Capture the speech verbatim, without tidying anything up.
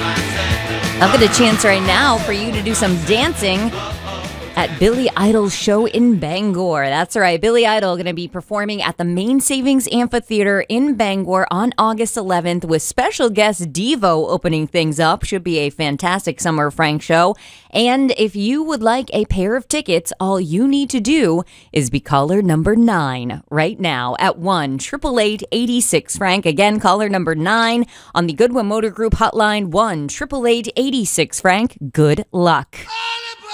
I'll get a chance right now for you to do some dancing at Billy Idol's show in Bangor. That's right. Billy Idol going to be performing at the Main Savings Amphitheater in Bangor on August eleventh with special guest Devo opening things up. Should be a fantastic Summer Frank show. And if you would like a pair of tickets, all you need to do is be caller number nine right now at one eight eight eight, eight six Frank. Again, caller number nine on the Goodwin Motor Group hotline, one eight eight eight, eight six Frank. Good luck.